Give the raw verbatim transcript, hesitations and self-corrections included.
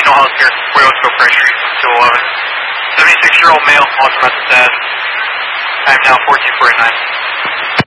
Regional Healthcare, Waynesville Pressure, two eleven. seventy-six-year-old male, also about the status. I am now fourteen forty-nine.